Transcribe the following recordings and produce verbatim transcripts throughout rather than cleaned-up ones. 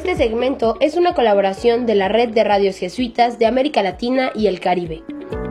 Este segmento es una colaboración de la Red de Radios Jesuitas de América Latina y el Caribe.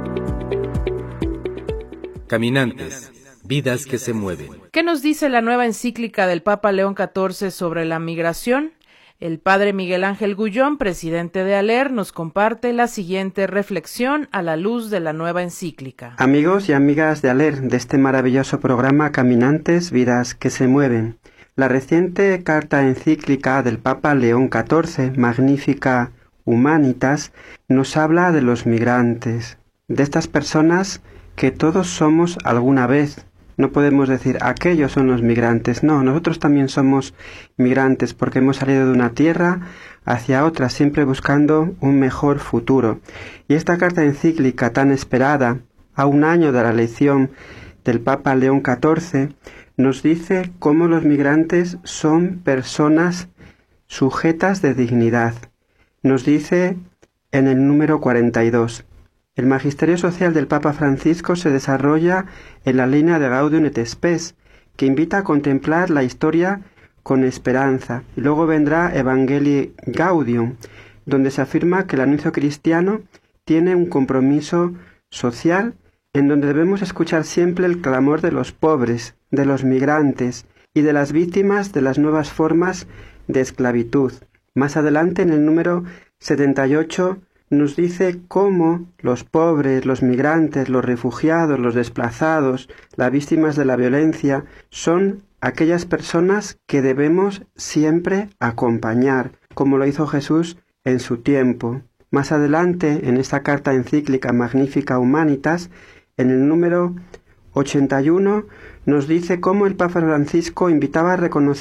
Caminantes, vidas que se mueven. ¿Qué nos dice la nueva encíclica del Papa León catorce sobre la migración? El padre Miguel Ángel Gullón, presidente de ALER, nos comparte la siguiente reflexión a la luz de la nueva encíclica. Amigos y amigas de ALER, de este maravilloso programa Caminantes, vidas que se mueven. La reciente carta encíclica del Papa León catorce, Magnificat Humanitas, nos habla de los migrantes, de estas personas que todos somos alguna vez. No podemos decir, aquellos son los migrantes. No, nosotros también somos migrantes porque hemos salido de una tierra hacia otra, siempre buscando un mejor futuro. Y esta carta encíclica tan esperada, a un año de la elección del Papa León catorce, nos dice cómo los migrantes son personas sujetas de dignidad. Nos dice en el número cuarenta y dos. El magisterio social del Papa Francisco se desarrolla en la línea de Gaudium et Spes, que invita a contemplar la historia con esperanza. Y luego vendrá Evangelii Gaudium, donde se afirma que el anuncio cristiano tiene un compromiso social en donde debemos escuchar siempre el clamor de los pobres, de los migrantes y de las víctimas de las nuevas formas de esclavitud. Más adelante, en el número setenta y ocho, nos dice cómo los pobres, los migrantes, los refugiados, los desplazados, las víctimas de la violencia, son aquellas personas que debemos siempre acompañar, como lo hizo Jesús en su tiempo. Más adelante, en esta carta encíclica Magnificat Humanitas, en el número ochenta y uno, nos dice cómo el Papa Francisco invitaba a reconocer